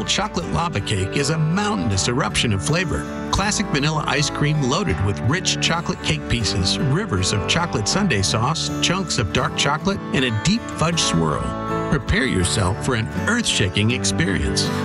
Real chocolate lava cake is a mountainous eruption of flavor. Classic vanilla ice cream loaded with rich chocolate cake pieces, rivers of chocolate sundae sauce, chunks of dark chocolate, and a deep fudge swirl. Prepare yourself for an earth-shaking experience.